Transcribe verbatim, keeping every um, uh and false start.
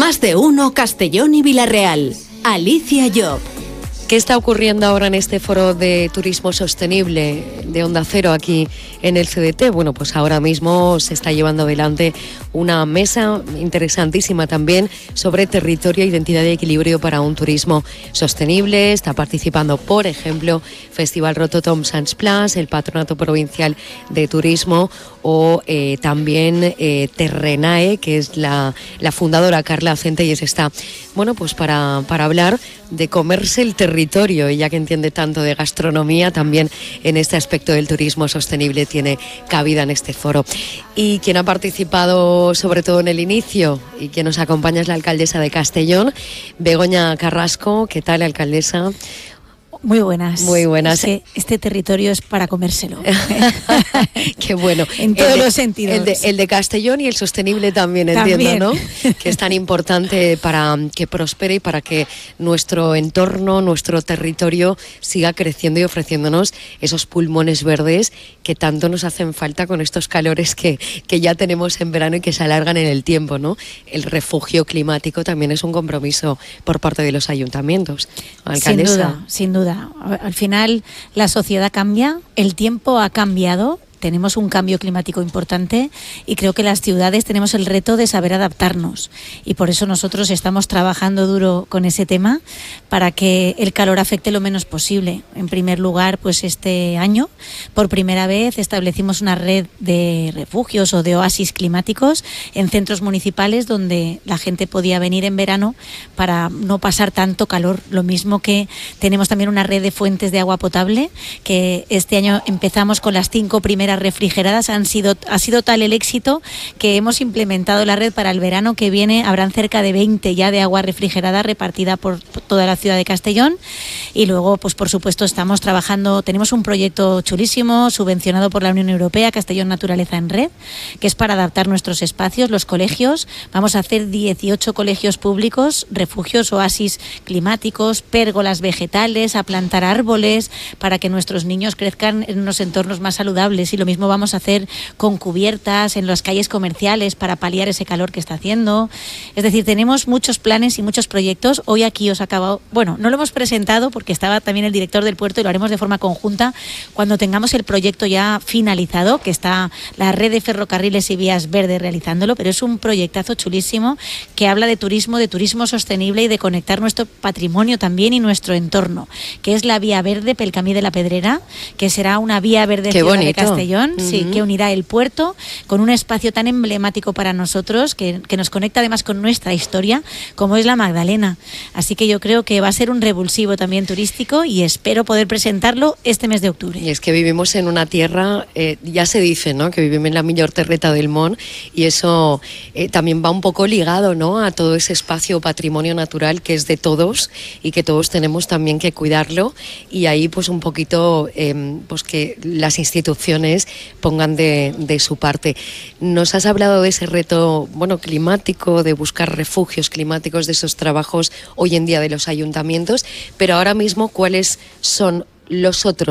Más de uno Castellón y Villarreal. Alicia Job. ¿Qué está ocurriendo ahora en este foro de turismo sostenible de Onda Cero aquí en el C D T? Bueno, pues ahora mismo se está llevando adelante una mesa interesantísima también sobre territorio, identidad y equilibrio para un turismo sostenible. Está participando, por ejemplo, Festival Rototom Sans Plas, el Patronato Provincial de Turismo o eh, también eh, Terrenae, que es la, la fundadora Carla Centelles. Está, bueno, pues para, para hablar de comerse el territorio, ella que entiende tanto de gastronomía, también en este aspecto del turismo sostenible tiene cabida en este foro. Y quien ha participado sobre todo en el inicio y quien nos acompaña es la alcaldesa de Castellón, Begoña Carrasco. ¿Qué tal, alcaldesa? Muy buenas. Muy buenas. Este, este territorio es para comérselo. Qué bueno. En todos el de, los sentidos. El de, el de Castellón y el sostenible también, también. entiendo, ¿no? Que es tan importante para que prospere y para que nuestro entorno, nuestro territorio siga creciendo y ofreciéndonos esos pulmones verdes que tanto nos hacen falta con estos calores que, que ya tenemos en verano y que se alargan en el tiempo, ¿no? El refugio climático también es un compromiso por parte de los ayuntamientos. Alcaldesa. Sin duda, sin duda. Al final la sociedad cambia, el tiempo ha cambiado, tenemos un cambio climático importante y creo que las ciudades tenemos el reto de saber adaptarnos y por eso nosotros estamos trabajando duro con ese tema para que el calor afecte lo menos posible. En primer lugar, pues este año por primera vez establecimos una red de refugios o de oasis climáticos en centros municipales donde la gente podía venir en verano para no pasar tanto calor. Lo mismo que tenemos también una red de fuentes de agua potable que este año empezamos con las cinco primeras refrigeradas. Han sido, ha sido tal el éxito que hemos implementado la red para el verano que viene. Habrán cerca de veinte ya de agua refrigerada repartida por toda la ciudad de Castellón. Y luego, pues por supuesto, estamos trabajando, tenemos un proyecto chulísimo subvencionado por la Unión Europea, Castellón Naturaleza en Red, que es para adaptar nuestros espacios, los colegios. Vamos a hacer dieciocho colegios públicos, refugios, oasis climáticos, pérgolas vegetales, a plantar árboles para que nuestros niños crezcan en unos entornos más saludables. Y lo mismo vamos a hacer con cubiertas en las calles comerciales para paliar ese calor que está haciendo. Es decir, tenemos muchos planes y muchos proyectos. Hoy aquí os acabo, bueno, no lo hemos presentado porque estaba también el director del puerto y lo haremos de forma conjunta cuando tengamos el proyecto ya finalizado, que está la red de ferrocarriles y vías verdes realizándolo, pero es un proyectazo chulísimo que habla de turismo, de turismo sostenible y de conectar nuestro patrimonio también y nuestro entorno, que es la vía verde Pelcamí de la Pedrera, que será una vía verde ciudad de Castellón. Uh-huh. Sí, que unirá el puerto con un espacio tan emblemático para nosotros que, que nos conecta además con nuestra historia como es la Magdalena. Así que yo creo que va a ser un revulsivo también turístico y espero poder presentarlo este mes de octubre. Y es que vivimos en una tierra, eh, ya se dice, ¿no?, que vivimos en la mejor terreta del món y eso eh, también va un poco ligado, ¿no?, a todo ese espacio patrimonio natural que es de todos y que todos tenemos también que cuidarlo y ahí pues un poquito eh, pues que las instituciones pongan de, de su parte. Nos has hablado de ese reto, bueno, climático, de buscar refugios climáticos, de esos trabajos hoy en día de los ayuntamientos, pero ahora mismo, ¿cuáles son los otros